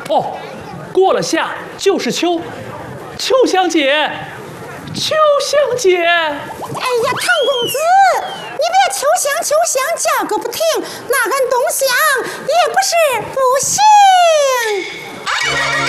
哦，过了夏就是秋，秋香姐，秋香姐。 哎呀，唐公子，你别秋香秋香，叫个不停，哪敢动